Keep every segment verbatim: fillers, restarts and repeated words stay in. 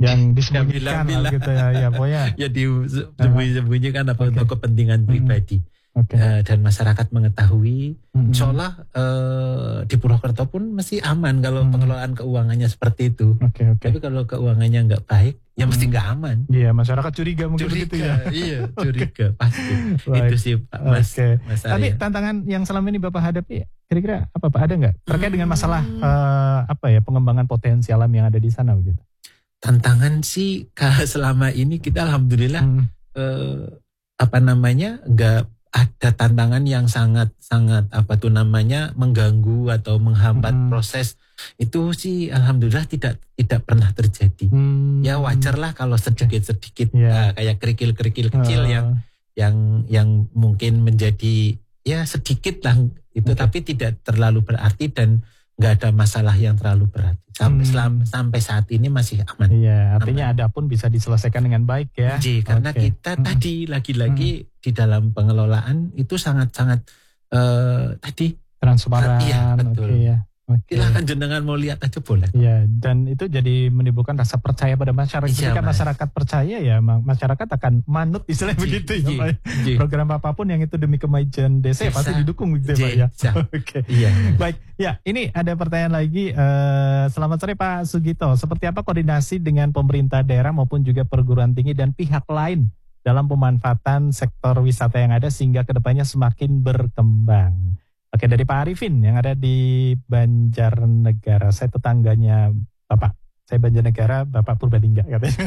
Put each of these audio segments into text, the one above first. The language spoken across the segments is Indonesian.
yang disembunyikan gitu ya, ya pokoknya. Ya disembunyi-sembunyikan apa okay. untuk kepentingan pribadi. Okay. Uh, dan masyarakat mengetahui, mm-hmm. insya Allah uh, di Purwokerto pun mesti aman kalau mm-hmm. pengelolaan keuangannya seperti itu. Okay, okay. Tapi kalau keuangannya nggak baik, ya mesti nggak aman. Iya, masyarakat curiga mungkin curiga, begitu ya. Iya, curiga pasti. Itu sih Pak Mas. Okay. Mas Tapi tantangan yang selama ini Bapak hadapi, kira-kira apa Pak? Ada nggak terkait hmm. dengan masalah uh, apa ya pengembangan potensi alam yang ada di sana begitu? Tantangan sih selama ini kita alhamdulillah hmm. uh, apa namanya nggak ada tantangan yang sangat-sangat apa tuh namanya mengganggu atau menghambat hmm. proses itu sih alhamdulillah tidak tidak pernah terjadi. Hmm. Ya wajarlah kalau sedikit-sedikit yeah. uh, kayak kerikil-kerikil kecil uh. yang yang yang mungkin menjadi ya sedikit lah itu okay. tapi tidak terlalu berarti dan nggak ada masalah yang terlalu berat. Sampai, hmm. selam, sampai saat ini masih aman. Iya, artinya ada pun bisa diselesaikan dengan baik ya. Jadi, karena okay. kita hmm. tadi lagi-lagi hmm. di dalam pengelolaan itu sangat-sangat uh, tadi transparan. Iya, betul. Okay, ya. Okay. Silahkan jenengan mau lihat aja boleh. Iya, dan itu jadi menimbulkan rasa percaya pada masyarakat. Iya, Ketika mas. masyarakat percaya ya, masyarakat akan manut istilahnya J, begitu J, ya. J. Program apapun yang itu demi kemajuan desa ya, pasti didukung gitu J, Pak ya. Oke. Okay. Iya. Baik, ya ini ada pertanyaan lagi. Uh, selamat sore Pak Sugito. Seperti apa koordinasi dengan pemerintah daerah maupun juga perguruan tinggi dan pihak lain dalam pemanfaatan sektor wisata yang ada sehingga kedepannya semakin berkembang? Oke, dari Pak Arifin yang ada di Banjarnegara. Saya tetangganya Bapak. Saya Banjarnegara, Bapak Purbalingga katanya.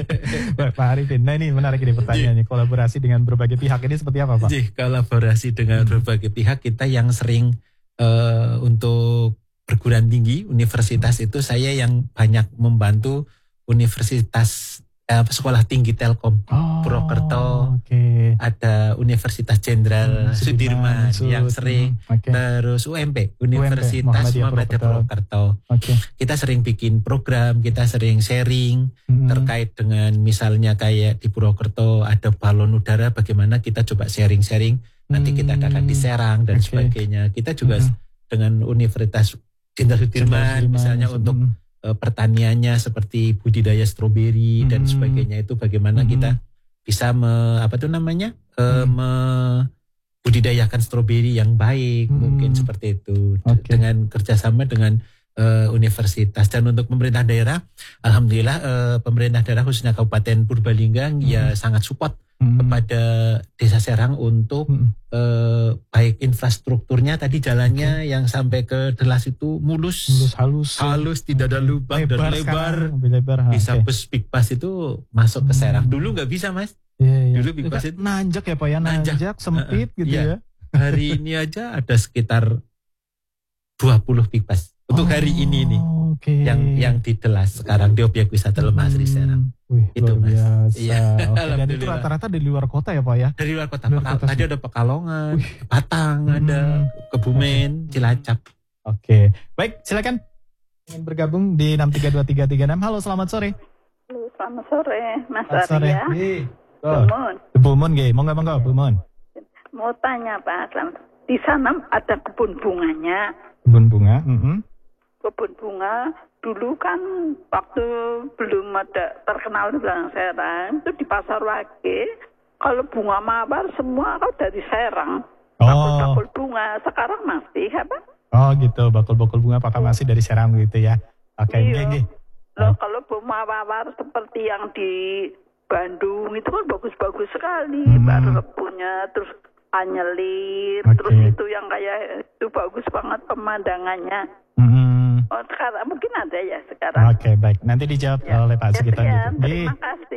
Pak Arifin. Nah ini menarik ini pertanyaannya. Kolaborasi dengan berbagai pihak ini seperti apa Pak? Jadi kolaborasi dengan hmm. berbagai pihak kita yang sering uh, untuk perguruan tinggi, universitas itu saya yang banyak membantu universitas uh, sekolah tinggi Telkom oh, Purwokerto. Okay. Ada Universitas Jenderal hmm, Sudirman Sud, yang sering, okay. terus U M P Universitas Muhammadiyah Purwokerto. Okay. Kita sering bikin program, kita sering sharing hmm. terkait dengan misalnya kayak di Purwokerto ada balon udara, bagaimana kita coba sharing-sharing. Nanti kita adakan di Serang dan okay. sebagainya. Kita juga hmm. dengan Universitas Jenderal Sudirman misalnya hmm. untuk uh, pertaniannya seperti budidaya stroberi hmm. dan sebagainya itu bagaimana hmm. kita bisa me, apa tuh namanya uh, hmm. membudidayakan stroberi yang baik hmm. mungkin seperti itu okay. dengan kerjasama dengan uh, universitas. Dan untuk pemerintah daerah, alhamdulillah uh, pemerintah daerah khususnya Kabupaten Purbalingga hmm. ya sangat support hmm. kepada Desa Serang untuk hmm. uh, baik infrastrukturnya tadi jalannya okay. yang sampai ke Delas itu mulus, mulus halus, halus tidak ada lubang lebar dan lebar, lebar bisa okay. bus big bus itu masuk ke Serang. Hmm. Dulu nggak bisa Mas. Yeah, yeah. Dulu big bus itu nanjak ya Pak ya, nanjak, nanjak sempit uh, uh, gitu iya. ya. Hari ini aja ada sekitar dua puluh big bus untuk oh, hari ini nih. Okay. Yang yang di Delas sekarang di objek wisata Lemah Asri Serang. Wih, itu Mas. Iya. Okay. Dan itu rata-rata di luar kota ya Pak ya? Dari luar kota. Luar Pekal, kota tadi ada Pekalongan, Wih. Batang, hmm. ada Kebumen, okay. Cilacap. Oke. Okay. Baik, silakan ingin bergabung di enam tiga dua tiga tiga enam. Halo, selamat sore. Halo, selamat sore Mas Selamat sore. Arya. Oh. Bumun. Bumun nggih, monggo monggo Bumun. Mau tanya Pak, di sana ada kebun bunganya. Kebun bunga, mm-hmm. Kebun bunga dulu kan waktu belum ada terkenal di Belakang Serang itu di Pasar Wage. Kalau bunga mawar semua kalau dari Serang. Bakul-bakul oh. bunga sekarang masih apa? Oh gitu, bakul-bakul bunga apakah masih dari Serang gitu ya? Oke, okay, nggih. Loh, kalau bunga mawar seperti yang di Bandung itu kan bagus-bagus sekali, hmm. baru punya terus anyelir, okay. terus itu yang kayak itu bagus banget pemandangannya. Hmm. Oh sekarang mungkin ada ya sekarang. Oke okay, baik, nanti dijawab ya, oleh Pak Sugito. Ya, terima kasih.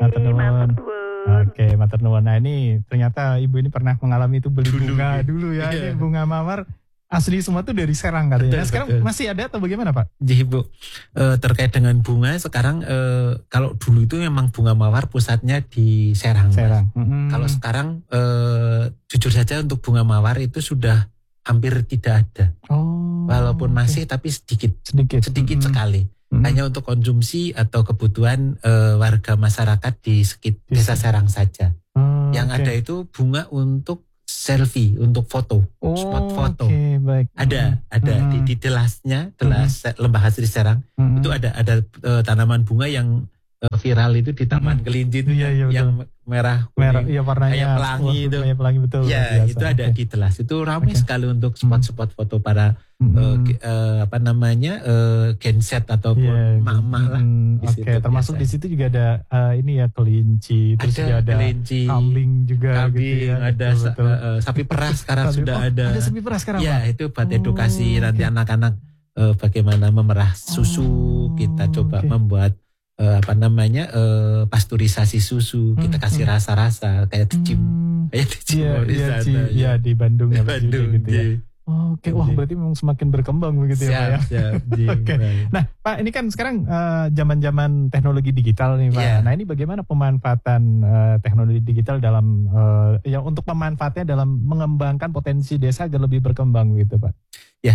Oke, okay, matur nuwun. Nah ini ternyata ibu ini pernah mengalami itu beli dulu, bunga ya. dulu ya, yeah. ini bunga mawar. Asli semua tuh dari Serang katanya. Betul, nah, sekarang betul. Masih ada atau bagaimana Pak? Jadi Bu, e, terkait dengan bunga sekarang e, kalau dulu itu memang bunga mawar pusatnya di Serang. Serang. Mm-hmm. Kalau sekarang e, jujur saja untuk bunga mawar itu sudah hampir tidak ada. Oh. Walaupun masih okay. tapi sedikit. Sedikit. Sedikit mm-hmm. sekali. Mm-hmm. Hanya untuk konsumsi atau kebutuhan e, warga masyarakat di sekitar Desa Serang saja. Oh, Yang okay. ada itu bunga untuk selfie, untuk foto, oh, spot foto. Okay, baik. Ada, ada hmm. di, di Delasnya, Delas hmm. Lembah Asri Serang, hmm. itu ada ada uh, tanaman bunga yang uh, viral itu di Taman Kelinci itu iya, iya, yang merah kuning, merah, iya warnanya kayak pelangi itu. Kayak pelangi betul. Ya, itu ada okay. di Delas. Itu ramai okay. sekali untuk spot-spot foto para hmm. uh, uh, apa namanya uh, genset ataupun yeah, mak-mak lah. Hmm, Oke, okay. termasuk biasa. Di situ juga ada uh, ini ya kelinci, terus ada juga ada kelinci, kambing juga kambing, gitu ya. Ada betul, betul. Uh, sapi perah sekarang sudah oh, ada. Ada sapi perah sekarang. Ya, Pak? Itu buat edukasi oh, nanti okay. anak-anak uh, bagaimana memerah susu. Oh, kita coba okay. membuat Uh, apa namanya uh, pasteurisasi susu, hmm, kita kasih hmm. rasa-rasa kayak dicim, hmm. kayak dicim yeah, di yeah, sana. Iya, ya, di Bandung di ya, Bandung, gitu ya. Oh, Oke, okay. Wah berarti memang semakin berkembang begitu siap, ya Pak ya. Siap, okay. Nah Pak, ini kan sekarang uh, zaman-zaman teknologi digital nih Pak. Yeah. Nah ini bagaimana pemanfaatan uh, teknologi digital dalam uh, ya untuk pemanfaatnya dalam mengembangkan potensi desa agar lebih berkembang gitu Pak? Ya,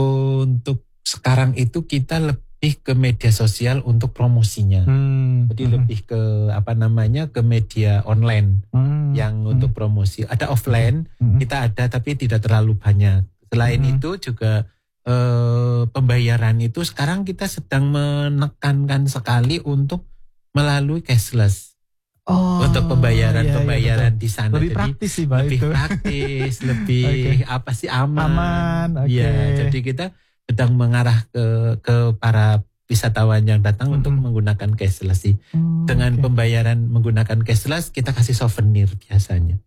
untuk sekarang itu kita lebih lebih ke media sosial untuk promosinya. Hmm. Jadi hmm. lebih ke apa namanya ke media online hmm. yang hmm. untuk promosi. Ada offline, hmm. kita ada tapi tidak terlalu banyak. Selain hmm. itu juga eh, pembayaran itu sekarang kita sedang menekankan sekali untuk melalui cashless. Oh, untuk pembayaran-pembayaran iya, iya, di sana. Lebih jadi, praktis sih Pak lebih itu. praktis, lebih okay. apa sih aman. Aman, oke. Okay. Ya, jadi kita sedang mengarah ke ke para wisatawan yang datang mm-hmm. untuk menggunakan cashless sih. Oh, dengan okay. pembayaran menggunakan cashless kita kasih souvenir biasanya.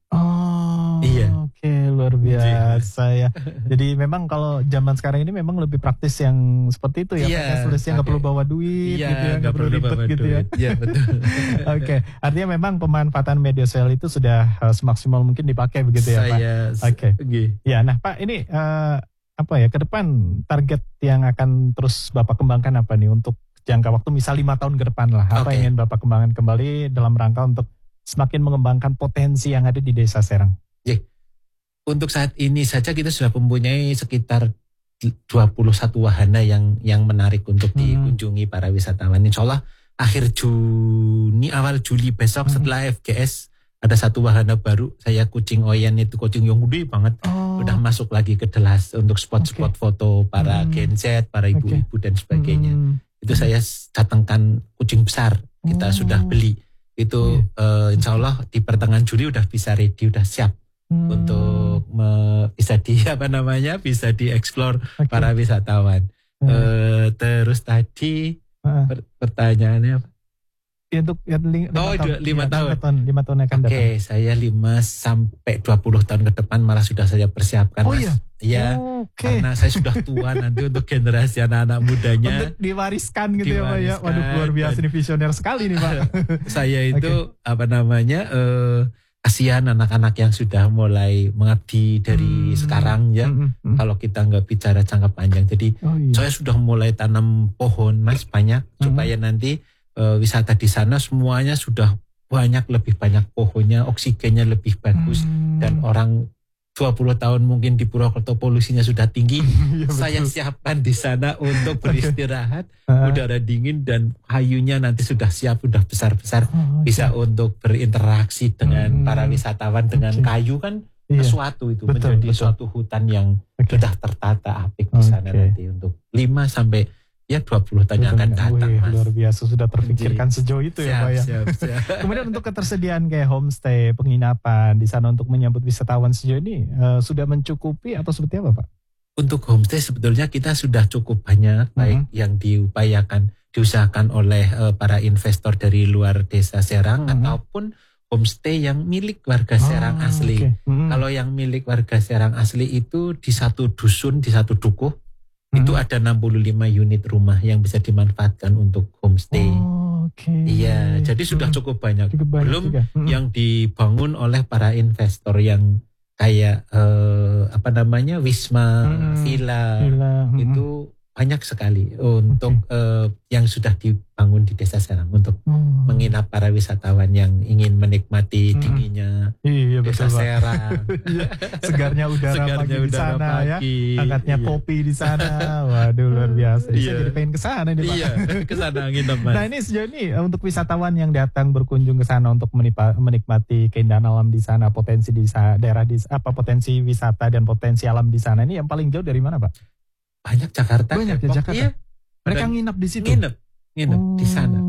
Oh, iya. Oke, okay, luar biasa ya. Jadi memang kalau zaman sekarang ini memang lebih praktis yang seperti itu ya, yeah, cashless yang nggak okay. perlu bawa duit, yeah, gitu ya, nggak perlu ribet gitu duit. ya. Iya betul. Oke, okay. Artinya memang pemanfaatan media sosial itu sudah uh, semaksimal mungkin dipakai begitu ya, Pak. Oke. Okay. Okay. Ya, nah Pak ini. Uh, apa ya ke depan target yang akan terus Bapak kembangkan apa nih untuk jangka waktu misal lima tahun ke depan lah apa okay. yang ingin Bapak kembangkan kembali dalam rangka untuk semakin mengembangkan potensi yang ada di Desa Serang? Yeah. Untuk saat ini saja kita sudah mempunyai sekitar dua puluh satu wahana yang yang menarik untuk hmm. dikunjungi para wisatawan. Insya Allah akhir Juni awal Juli besok hmm. setelah F G S ada satu wahana baru, saya kucing oyen itu kucing yang gede banget, oh. udah masuk lagi ke Delas untuk spot-spot okay. foto para hmm. Gen Z, para ibu-ibu okay. dan sebagainya. Hmm. Itu saya datangkan kucing besar, kita oh. sudah beli. Itu yeah. uh, insya Allah di pertengahan Juli udah bisa ready, udah siap hmm. untuk me, bisa di apa namanya, bisa dieksplor okay. para wisatawan. Hmm. Uh, terus tadi uh. per, pertanyaannya apa? Ya, untuk ya, lima, oh, tahun, lima ya, tahun. lima tahun, lima tahun akan datang. Oke, okay, saya lima sampai dua puluh tahun ke depan malah sudah saya persiapkan. Oh Mas. iya. Iya. Oh, okay. Karena saya sudah tua nanti untuk generasi anak-anak mudanya. Untuk diwariskan gitu diwariskan, ya Pak ya. Waduh luar biasa nih visioner sekali nih Pak. Saya itu okay. apa namanya eh, kasihan anak-anak yang sudah mulai mengabdi dari hmm. sekarang ya. Hmm, hmm. Kalau kita nggak bicara jangka panjang. Jadi oh, iya. saya sudah mulai tanam pohon Mas banyak hmm. supaya nanti Uh, wisata di sana semuanya sudah banyak, lebih banyak pohonnya, oksigennya lebih bagus hmm. dan orang dua puluh tahun mungkin di Purwokerto polusinya sudah tinggi. Ya, saya siapkan di sana untuk beristirahat, okay. udara dingin dan kayunya nanti sudah siap, sudah besar-besar, oh, okay. bisa untuk berinteraksi dengan hmm. para wisatawan dengan okay. kayu kan iya. sesuatu itu betul, menjadi betul. suatu hutan yang okay. sudah tertata apik di sana okay. nanti untuk lima sampai ya dua puluh tahun yang akan datang Wih, Mas. Luar biasa sudah terpikirkan Jadi, sejauh itu siap, ya Pak ya. Siap, siap. Kemudian untuk ketersediaan kayak homestay, penginapan di sana untuk menyambut wisatawan sejauh ini uh, sudah mencukupi atau seperti apa Pak? Untuk homestay sebetulnya kita sudah cukup banyak, uh-huh. baik yang diupayakan, diusahakan oleh uh, para investor dari luar Desa Serang uh-huh. ataupun homestay yang milik warga Serang oh, asli. Okay. Uh-huh. Kalau yang milik warga Serang asli itu di satu dusun, di satu dukuh, Hmm. itu ada enam puluh lima unit rumah yang bisa dimanfaatkan untuk homestay. Oh, Oke. Okay. Iya, jadi sudah cukup banyak. Cukup banyak Belum hmm. yang dibangun oleh para investor yang kayak eh, apa namanya wisma, hmm. villa, villa. Hmm. itu banyak sekali untuk okay. uh, yang sudah dibangun di Desa Serang untuk oh. menginap para wisatawan yang ingin menikmati hmm. dinginnya iya, Desa betul, Serang. Segarnya udara Segarnya pagi udara di sana pagi. ya. Hangatnya iya. kopi di sana. Waduh luar biasa. Iya. Saya jadi pengen ke sana nih Pak. Iya, ke sana nginep Mas. Nah, ini sejauh ini untuk wisatawan yang datang berkunjung ke sana untuk menipa, menikmati keindahan alam di sana, potensi di sana, daerah di apa potensi wisata dan potensi alam di sana ini yang paling jauh dari mana Pak? Banyak Jakarta, banyak Depok, Jakarta. Iya. Mereka Dan nginep di situ. Nginep, nginep oh, di sana.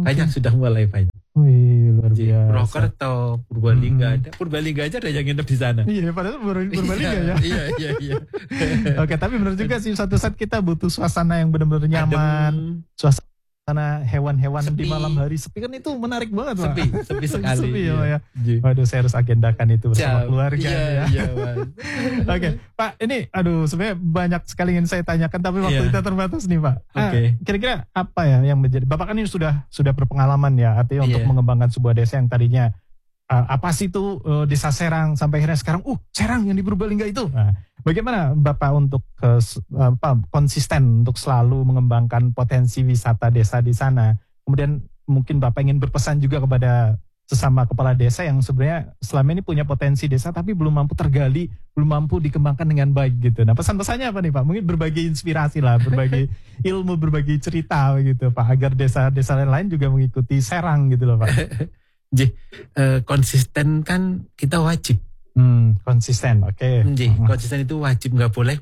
banyak okay. sudah mulai banyak. Wih, luar biasa. Purwokerto, Purbalingga Hmm. ada. Purbalingga aja ada yang nginep di sana. Iya, padahal Pur- Purbalingga ya. Iya, iya, iya. Oke, tapi benar juga sih suatu saat kita butuh suasana yang benar-benar nyaman, Adem, suasana hewan-hewan di Sepi. malam hari sepi kan itu menarik banget, Pak. sepi, sepi sekali. Sepi ya, iya. Pak, ya. Iya. Waduh, saya harus agendakan itu bersama Jam. keluarga Iya, ya. iya, Mas. Oke, Pak, ini aduh sebenarnya banyak sekali ingin saya tanyakan tapi waktu Iya. kita terbatas nih, Pak. Ah, Oke. kira-kira apa ya yang menjadi Bapak kan ini sudah sudah berpengalaman ya, artinya untuk Iya. mengembangkan sebuah desa yang tadinya ah, apa sih itu eh, desa Serang sampai akhirnya sekarang uh Serang yang di Purbalingga itu. Nah, bagaimana Bapak untuk ke, apa, konsisten untuk selalu mengembangkan potensi wisata desa di sana? Kemudian mungkin Bapak ingin berpesan juga kepada sesama kepala desa yang sebenarnya selama ini punya potensi desa tapi belum mampu tergali, belum mampu dikembangkan dengan baik gitu. Nah, pesan-pesannya apa nih, Pak? Mungkin berbagi inspirasi lah, berbagi ilmu, berbagi cerita gitu, Pak, agar desa-desa lain juga mengikuti Serang gitu loh, Pak. Jadi, eh, konsisten kan kita wajib. Hmm, konsisten, oke. Okay. Jadi, konsisten itu wajib, nggak boleh.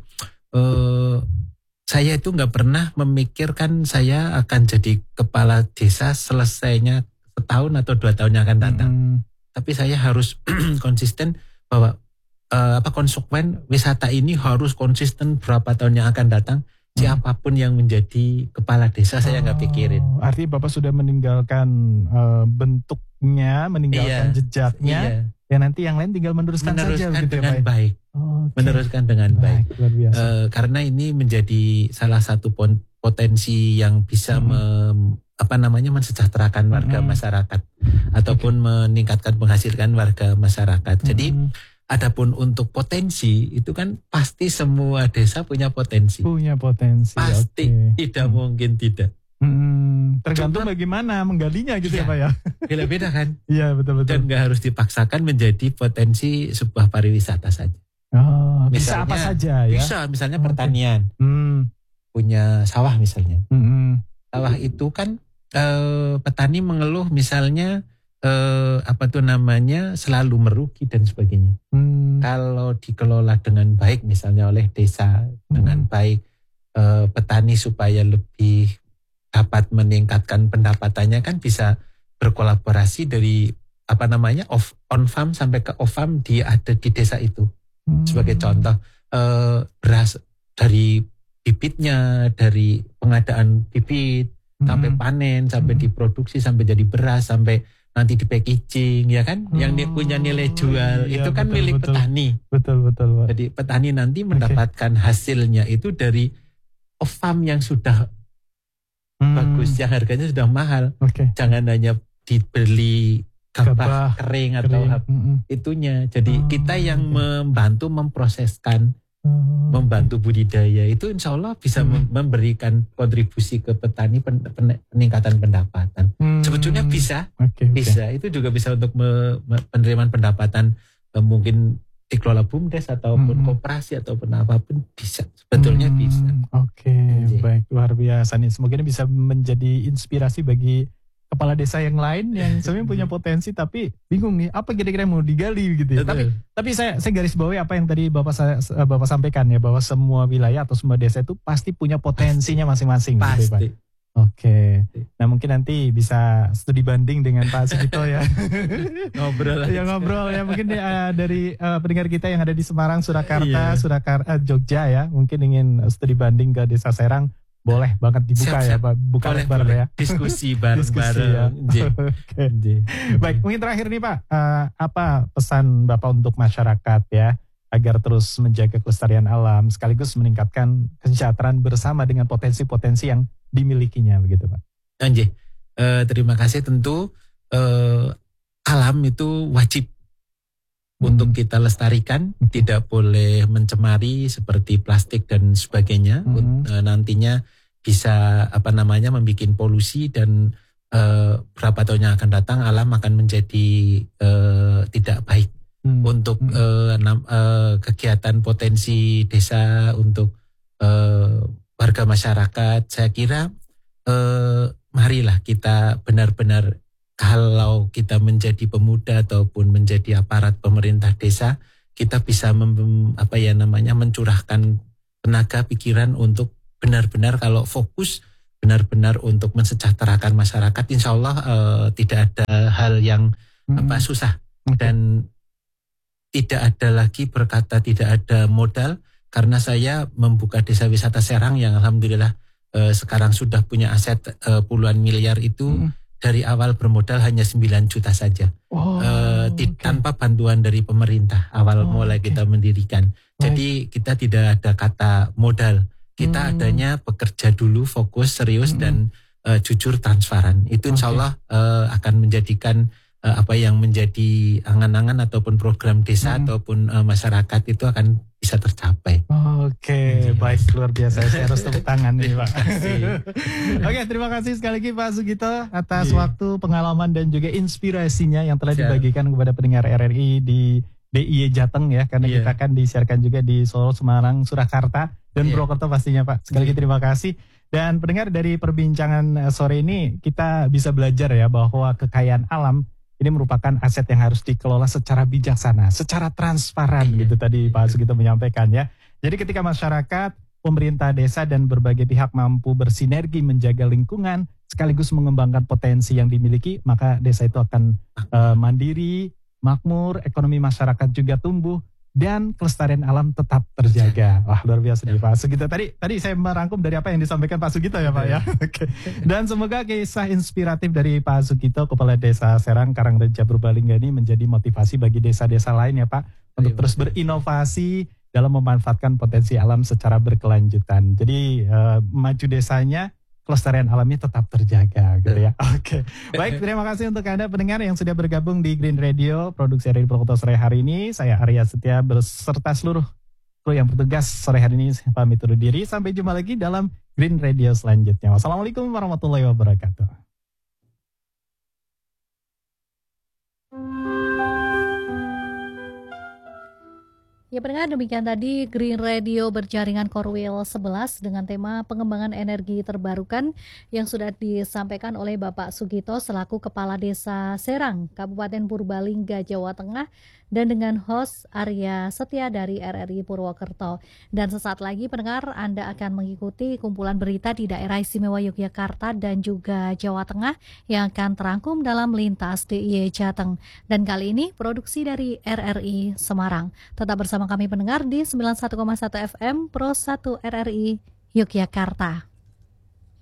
Eh, saya itu nggak pernah memikirkan saya akan jadi kepala desa selesainya setahun atau dua tahun yang akan datang. Hmm. Tapi saya harus konsisten bahwa eh, apa konsekuen wisata ini harus konsisten berapa tahun yang akan datang. Siapapun yang menjadi kepala desa saya nggak pikirin. Oh, artinya Bapak sudah meninggalkan eh, bentuknya, meninggalkan Iya. jejaknya, Iya. ya nanti yang lain tinggal meneruskan, saja Meneruskan begitu ya, dengan Pak. baik. Oh, oke. Meneruskan dengan baik. Baik, luar biasa. Eh, karena ini menjadi salah satu pon- potensi yang bisa Hmm. mem- apa namanya mensejahterakan warga Hmm. masyarakat ataupun meningkatkan penghasilan warga masyarakat. Jadi Hmm. adapun untuk potensi itu kan pasti semua desa punya potensi. Punya potensi. Pasti oke. tidak Hmm. mungkin tidak. Hmm, tergantung Cuma- bagaimana menggalinya gitu ya, Iya. Pak ya. Beda-beda kan? Iya, betul betul. Dan nggak harus dipaksakan menjadi potensi sebuah pariwisata saja. Oh, bisa Misalnya- apa saja ya. Bisa misalnya Oke. pertanian, Hmm. punya sawah misalnya. Hmm, hmm. Sawah itu kan eh, petani mengeluh misalnya eh, apa tuh namanya selalu merugi dan sebagainya. Hmm. Kalau dikelola dengan baik misalnya oleh desa dengan baik, eh, petani supaya lebih dapat meningkatkan pendapatannya kan bisa berkolaborasi dari apa namanya off on farm sampai ke off farm di ada di desa itu. Hmm. Sebagai contoh eh, beras dari bibitnya, dari pengadaan bibit sampai Hmm. panen, sampai Hmm. diproduksi, sampai jadi beras, sampai nanti di packaging, ya kan? Yang ni- punya nilai jual iya, itu kan betul, milik betul. petani. Betul betul, Pak. Jadi petani nanti mendapatkan hasilnya itu dari off farm yang sudah Hmm. bagus, yang harganya sudah mahal. Oke. Jangan hanya dibeli gabah Gabah, kering atau Kering. apa Hmm, hmm. itunya. Jadi Oh, kita yang oke. membantu memproseskan, Oh, membantu budidaya itu insya Allah bisa Hmm. mem- memberikan kontribusi ke petani pen- pen- peningkatan pendapatan. Hmm. Sebetulnya bisa, Oke, oke. bisa itu juga bisa untuk me- me- penerimaan pendapatan eh, mungkin dikelola BUMDes ataupun Hmm. koperasi ataupun apapun bisa. Sebetulnya Hmm, bisa. Oke, Iya. baik, luar biasa nih. Semoga ini bisa menjadi inspirasi bagi kepala desa yang lain yang sebenarnya punya potensi tapi bingung nih apa kira-kira yang mau digali gitu ya. Tapi Betul. tapi saya saya garis bawahi apa yang tadi Bapak saya, Bapak sampaikan ya, bahwa semua wilayah atau semua desa itu pasti punya potensinya masing-masing gitu ya, Pak. Pasti. Oke. Nah, mungkin nanti bisa studi banding dengan Pak Sugito ya. Ngobrol Ya aja. ngobrol ya, mungkin eh, dari eh, pendengar kita yang ada di Semarang, Surakarta, Iya. Surakarta, Jogja ya, mungkin ingin studi banding ke Desa Serang, boleh banget dibuka Siap, ya, siap. Pak. Buka Boleh, lebar boleh. ya. Diskusi Diskusi ya. bareng-bareng. J. Oke. J. Baik, mungkin terakhir nih Pak, eh, apa pesan Bapak untuk masyarakat ya, agar terus menjaga kelestarian alam sekaligus meningkatkan kesejahteraan bersama dengan potensi-potensi yang dimilikinya begitu, Pak. Anjay, eh, terima kasih. Tentu eh, alam itu wajib untuk kita lestarikan, tidak boleh mencemari seperti plastik dan sebagainya. Hmm. Eh, nantinya bisa apa namanya membuat polusi dan eh, berapa tahun yang akan datang alam akan menjadi eh, tidak baik. Hmm. Untuk Hmm. eh, nam- eh, kegiatan potensi desa untuk eh, warga masyarakat, saya kira eh, marilah kita benar-benar kalau kita menjadi pemuda ataupun menjadi aparat pemerintah desa, kita bisa mem, apa ya namanya mencurahkan tenaga pikiran untuk benar-benar kalau fokus benar-benar untuk mensejahterakan masyarakat, insya Allah uh, tidak ada hal yang hmm. apa susah dan tidak ada lagi berkata tidak ada modal, karena saya membuka desa wisata Serang yang alhamdulillah uh, sekarang sudah punya aset uh, puluhan miliar itu hmm. dari awal bermodal hanya sembilan juta saja. Oh, uh, okay. Tanpa bantuan dari pemerintah awal oh, mulai okay. kita mendirikan. Jadi kita tidak ada kata modal. Kita hmm. adanya bekerja dulu, fokus, serius hmm. dan uh, jujur, transparan. Itu insya Allah okay. uh, akan menjadikan uh, apa yang menjadi angan-angan ataupun program desa hmm. ataupun uh, masyarakat itu akan bisa tercapai. Oke, okay, baik, luar biasa. Saya harus tepuk tangan nih Pak. Oke, okay, terima kasih sekali lagi Pak Sugito atas yeah. waktu, pengalaman dan juga inspirasinya yang telah Siap. dibagikan kepada pendengar R R I di D I Y Jateng ya, karena yeah. kita akan disiarkan juga di Solo, Semarang, Surakarta dan yeah. Purwokerto pastinya Pak. Sekali lagi yeah. terima kasih. Dan pendengar, dari perbincangan sore ini kita bisa belajar ya bahwa kekayaan alam ini merupakan aset yang harus dikelola secara bijaksana, secara transparan iya. gitu tadi Pak Sugito menyampaikan ya. Jadi ketika masyarakat, pemerintah desa dan berbagai pihak mampu bersinergi menjaga lingkungan sekaligus mengembangkan potensi yang dimiliki, maka desa itu akan uh, mandiri, makmur, ekonomi masyarakat juga tumbuh dan kelestarian alam tetap terjaga. Wah, luar biasa nih Pak Sugito. Tadi tadi saya merangkum dari apa yang disampaikan Pak Sugito ya Pak ya. Oke. Dan semoga kisah inspiratif dari Pak Sugito, Kepala Desa Serang Karangreja Purbalingga ini menjadi motivasi bagi desa-desa lain ya Pak untuk terus berinovasi dalam memanfaatkan potensi alam secara berkelanjutan. Jadi uh, maju desanya, kelestarian alamnya tetap terjaga gitu ya. Oke. Okay. Baik, terima kasih untuk Anda pendengar yang sudah bergabung di Green Radio Produksi R R I Purwokerto sore hari ini. Saya Arya Setia beserta seluruh kru yang bertugas sore hari ini pamit undur diri. Sampai jumpa lagi dalam Green Radio selanjutnya. Wassalamualaikum warahmatullahi wabarakatuh. Ya pendengar, demikian tadi Green Radio berjaringan Korwil sebelas dengan tema pengembangan energi terbarukan yang sudah disampaikan oleh Bapak Sugito selaku Kepala Desa Serang, Kabupaten Purbalingga, Jawa Tengah, dan dengan host Arya Setia dari R R I Purwokerto. Dan sesaat lagi pendengar, Anda akan mengikuti kumpulan berita di daerah istimewa Yogyakarta dan juga Jawa Tengah yang akan terangkum dalam Lintas D I Y Jateng. Dan kali ini produksi dari R R I Semarang. Tetap bersama kami pendengar di sembilan puluh satu koma satu F M Pro satu R R I Yogyakarta.